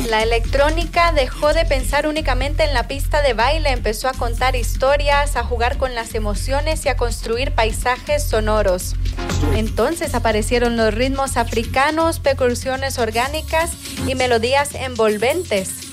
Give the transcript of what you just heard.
La electrónica dejó de pensar únicamente en la pista de baile, empezó a contar historias, a jugar con las emociones y a construir paisajes sonoros. Entonces aparecieron los ritmos africanos, percusiones orgánicas y melodías envolventes.